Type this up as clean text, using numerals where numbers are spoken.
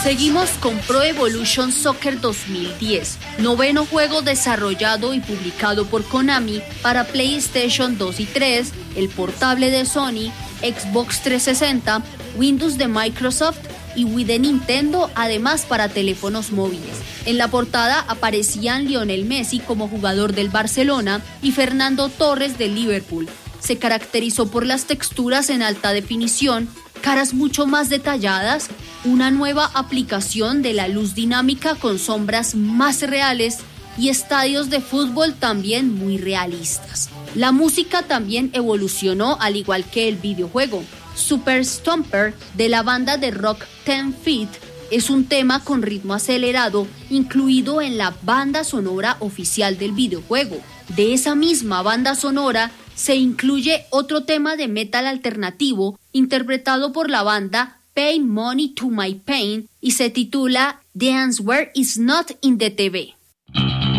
Seguimos con Pro Evolution Soccer 2010, noveno juego desarrollado y publicado por Konami para PlayStation 2 y 3, el portable de Sony, Xbox 360, Windows de Microsoft y Wii de Nintendo, además para teléfonos móviles. En la portada aparecían Lionel Messi como jugador del Barcelona y Fernando Torres del Liverpool. Se caracterizó por las texturas en alta definición, caras mucho más detalladas, una nueva aplicación de la luz dinámica con sombras más reales y estadios de fútbol también muy realistas. La música también evolucionó al igual que el videojuego. Super Stomper de la banda de rock 10 Feet es un tema con ritmo acelerado incluido en la banda sonora oficial del videojuego. De esa misma banda sonora se incluye otro tema de metal alternativo interpretado por la banda Pay Money to My Pain y se titula The Answer Is Not in the TV.